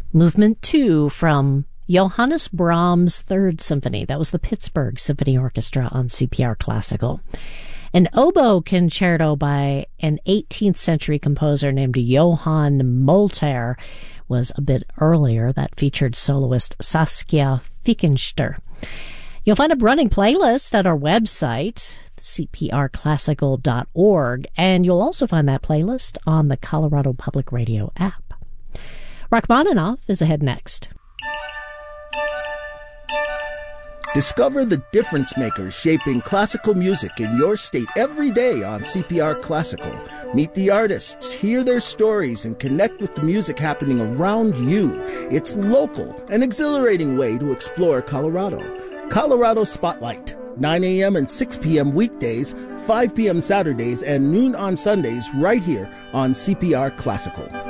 Movement 2 from Johannes Brahms' Third Symphony. That was the Pittsburgh Symphony Orchestra on CPR Classical. An oboe concerto by an 18th century composer named Johann Molter was a bit earlier. That featured soloist Saskia Fickenster. You'll find a running playlist at our website, cprclassical.org, and you'll also find that playlist on the Colorado Public Radio app. Rachmaninoff is ahead next. Discover the difference makers shaping classical music in your state every day on CPR Classical. Meet the artists, hear their stories, and connect with the music happening around you. It's local, an exhilarating way to explore Colorado. Colorado Spotlight, 9 a.m. and 6 p.m. weekdays, 5 p.m. Saturdays, and noon on Sundays right here on CPR Classical.